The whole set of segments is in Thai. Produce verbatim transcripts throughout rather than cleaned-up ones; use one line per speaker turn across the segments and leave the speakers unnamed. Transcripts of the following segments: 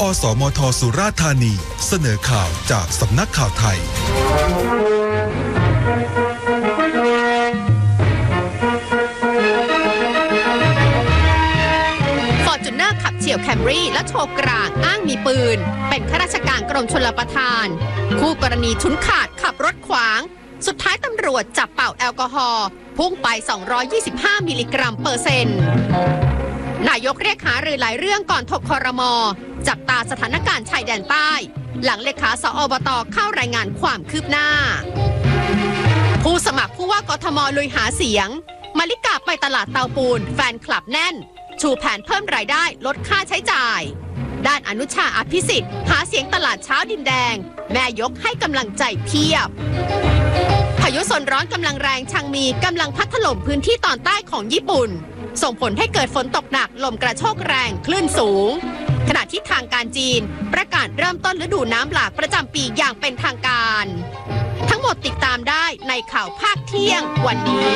อสมทสุราษฎร์ธานีเสนอข่าวจากสำนักข่าวไทย
ฟอร์จูเนอร์ขับเฉี่ยวแคมรี่และโชว์กลางอ้างมีปืนเป็นข้าราชการกรมชลประทานคู่กรณีฉุนขาดขับรถขวางสุดท้ายตำรวจจับเป่าแอลกอฮอล์พุ่งไปสองร้อยยี่สิบห้ามิลลิกรัมเปอร์เซ็นต์นายกเรียกหารือหลายเรื่องก่อนถกครม.จับตาสถานการณ์ชายแดนใต้หลังเลขาสอบต.เข้ารายงานความคืบหน้าผู้สมัครผู้ว่ากทม.ลุยหาเสียงมาริกาไปตลาดเตาปูนแฟนคลับแน่นชูแผนเพิ่มรายได้ลดค่าใช้จ่ายด้านอนุชาอภิสิทธิ์หาเสียงตลาดเช้าดินแดงแม่ยกให้กำลังใจเพียบพายุโซนร้อนกำลังแรงชังมีกำลังพัดถล่มพื้นที่ตอนใต้ของญี่ปุ่นส่งผลให้เกิดฝนตกหนักลมกระโชกแรงคลื่นสูงขณะที่ทางการจีนประกาศเริ่มต้นฤดูน้ำหลากประจำปีอย่างเป็นทางการทั้งหมดติดตามได้ในข่าวภาคเที่ยงวันนี้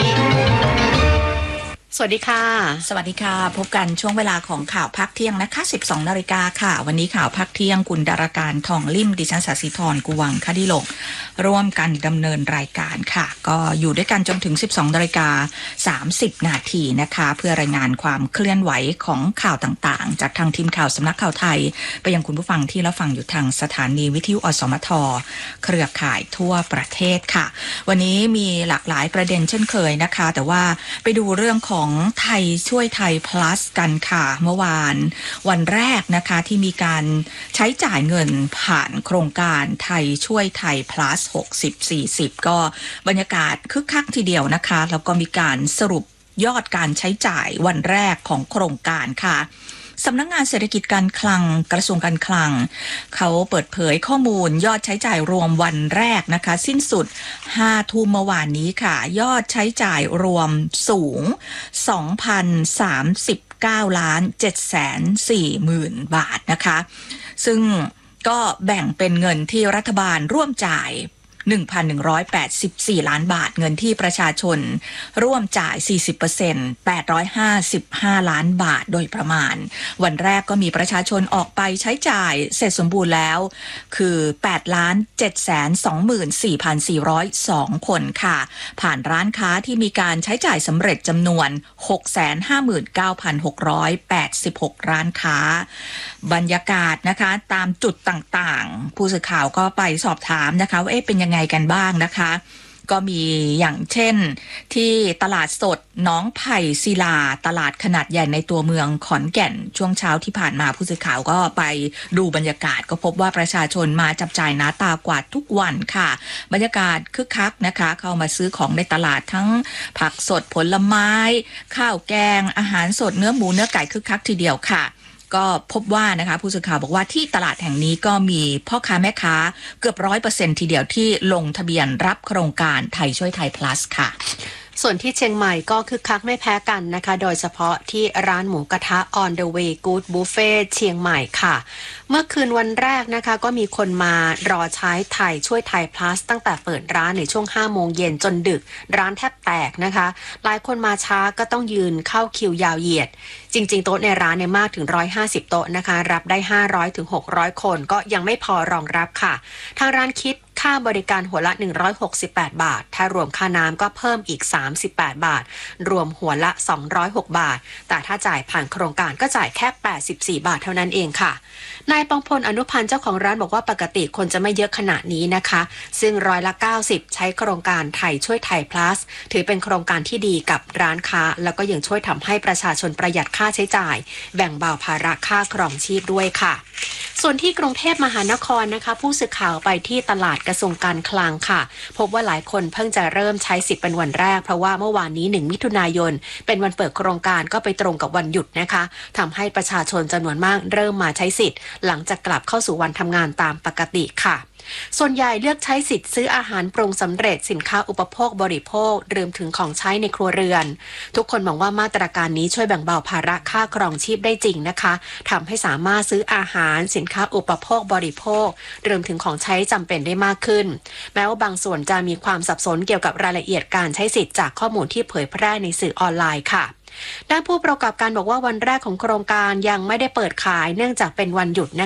สวัสดีค่ะ
สวัสดีค่ะพบกันช่วงเวลาของข่าวพักเที่ยงนะคะ สิบสองนาฬิกาค่ะวันนี้ข่าวพักเที่ยงคุณดาราการทองลิ่มดิฉันศศิธรกุวังคดิโลกร่วมกันดำเนินรายการค่ะก็อยู่ด้วยกันจนถึง สิบสองนาฬิกาสามสิบนาทีนะคะเพื่อรายงานความเคลื่อนไหวของข่าวต่างๆจากทางทีมข่าวสำนักข่าวไทยไปยังคุณผู้ฟังที่รับฟังอยู่ทางสถานีวิทยุอสมทเครือข่ายทั่วประเทศค่ะวันนี้มีหลากหลายประเด็นเช่นเคยนะคะแต่ว่าไปดูเรื่องของไทยช่วยไทย plus กันค่ะเมื่อวานวันแรกนะคะที่มีการใช้จ่ายเงินผ่านโครงการไทยช่วยไทย plus หกสิบ สี่สิบก็บรรยากาศคึกคักทีเดียวนะคะแล้วก็มีการสรุปยอดการใช้จ่ายวันแรกของโครงการค่ะสำนักงานเศรษฐกิจการคลังกระทรวงการคลังเขาเปิดเผยข้อมูลยอดใช้จ่ายรวมวันแรกนะคะสิ้นสุดห้าทุ่มเมื่อวานนี้ค่ะยอดใช้จ่ายรวมสูง สองพันสามสิบเก้าล้านเจ็ดแสนสี่หมื่น บาทนะคะซึ่งก็แบ่งเป็นเงินที่รัฐบาลร่วมจ่าย หนึ่งพันหนึ่งร้อยแปดสิบสี่ ล้านบาทเงินที่ประชาชนร่วมจ่าย สี่สิบเปอร์เซ็นต์ แปดร้อยห้าสิบห้า ล้านบาทโดยประมาณวันแรกก็มีประชาชนออกไปใช้จ่ายเสร็จสมบูรณ์แล้วคือ แปดล้านเจ็ดแสนสองหมื่นสี่พันสี่ร้อยสอง คนค่ะผ่านร้านค้าที่มีการใช้จ่ายสำเร็จจำนวน หกแสนห้าหมื่นเก้าพันหกร้อยแปดสิบหก ร้านค้าบรรยากาศนะคะตามจุดต่างๆผู้สื่อข่าวก็ไปสอบถามนะคะว่าเอ๊ะเป็นยังไงกันบ้างนะคะก็มีอย่างเช่นที่ตลาดสดหนองไผ่ศิลาตลาดขนาดใหญ่ในตัวเมืองขอนแก่นช่วงเช้าที่ผ่านมาผู้สื่อข่าวก็ไปดูบรรยากาศก็พบว่าประชาชนมาจับจ่ายหนาตากว่าทุกวันค่ะบรรยากาศคึกคักนะคะเข้ามาซื้อของในตลาดทั้งผักสดผลไม้ข้าวแกงอาหารสดเนื้อหมูเนื้อไก่คึกคักทีเดียวค่ะก็พบว่านะคะผู้สื่อข่าวบอกว่าที่ตลาดแห่งนี้ก็มีพ่อค้าแม่ค้าเกือบร้อยเปอร์เซ็นต์ทีเดียวที่ลงทะเบียนรับโครงการไทยช่วยไทย plus ค่ะ
ส่วนที่เชียงใหม่ก็คึกคักไม่แพ้กันนะคะโดยเฉพาะที่ร้านหมูกระทะ On the Way Good Buffet เชียงใหม่ค่ะเมื่อคืนวันแรกนะคะก็มีคนมารอใช้ไทยช่วยไทย plus ตั้งแต่เปิดร้านในช่วงห้าโมงเย็นจนดึกร้านแทบแตกนะคะหลายคนมาช้าก็ต้องยืนเข้าคิวยาวเหยียดจริงๆโต๊ะในร้านเนี่ยมากถึงหนึ่งร้อยห้าสิบโต๊ะนะคะรับได้ห้าร้อยถึงหกร้อยคนก็ยังไม่พอรองรับค่ะทางร้านคิดค่าบริการหัวละหนึ่งร้อยหกสิบแปดบาทถ้ารวมค่าน้ำก็เพิ่มอีกสามสิบแปดบาทรวมหัวละสองร้อยหกบาทแต่ถ้าจ่ายผ่านโครงการก็จ่ายแค่แปดสิบสี่บาทเท่านั้นเองค่ะนายปองพลอนุพันธ์เจ้าของร้านบอกว่าปกติคนจะไม่เยอะขนาดนี้นะคะซึ่งร้อยละเก้าสิบใช้โครงการไทยช่วยไทย plus ถือเป็นโครงการที่ดีกับร้านค้าแล้วก็ยังช่วยทำให้ประชาชนประหยัดค่าใช้จ่ายแบ่งเบาภาระค่าครองชีพด้วยค่ะส่วนที่กรุงเทพมหานครนะคะผู้สื่อข่าวไปที่ตลาดกระทรวงการคลังค่ะพบว่าหลายคนเพิ่งจะเริ่มใช้สิทธิ์เป็นวันแรกเพราะว่าเมื่อวานนี้หนึ่งมิถุนายนเป็นวันเปิดโครงการก็ไปตรงกับวันหยุดนะคะทำให้ประชาชนจำนวนมากเริ่มมาใช้สิทธิ์หลังจากกลับเข้าสู่วันทำงานตามปกติค่ะส่วนใหญ่เลือกใช้สิทธิ์ซื้ออาหารปรุงสำเร็จสินค้าอุปโภคบริโภครวมถึงของใช้ในครัวเรือนทุกคนมองว่ามาตรการนี้ช่วยแบ่งเบาภาระค่าครองชีพได้จริงนะคะทำให้สามารถซื้ออาหารสินค้าอุปโภคบริโภครวมถึงของใช้จำเป็นได้มากขึ้นแม้ว่าบางส่วนจะมีความสับสนเกี่ยวกับรายละเอียดการใช้สิทธิ์จากข้อมูลที่เผยแพร่ในสื่อออนไลน์ค่ะด้านผู้ประกอบการบอกว่าวันแรกของโครงการยังไม่ได้เปิดขายเนื่องจากเป็นวันหยุด